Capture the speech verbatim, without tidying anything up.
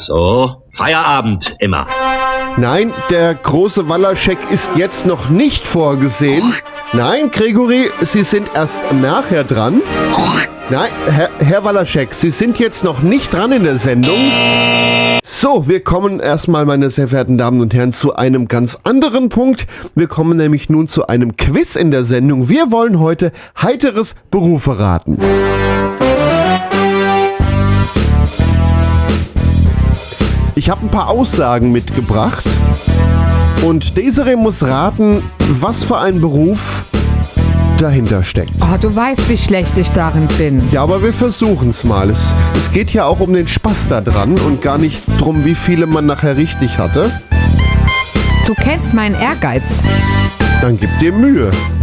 So, Feierabend, Emma. Nein, der große Wallerscheck ist jetzt noch nicht vorgesehen. Nein, Gregory, Sie sind erst nachher dran. Nein, Herr, Herr Wallerscheck, Sie sind jetzt noch nicht dran in der Sendung. So, wir kommen erstmal, meine sehr verehrten Damen und Herren, zu einem ganz anderen Punkt. Wir kommen nämlich nun zu einem Quiz in der Sendung. Wir wollen heute heiteres Berufe raten. Ich habe ein paar Aussagen mitgebracht und Desiree muss raten, was für ein Beruf dahinter steckt. Oh, du weißt, wie schlecht ich darin bin. Ja, aber wir versuchen es mal. Es, es geht ja auch um den Spaß da dran und gar nicht drum, wie viele man nachher richtig hatte. Du kennst meinen Ehrgeiz. Dann gib dir Mühe.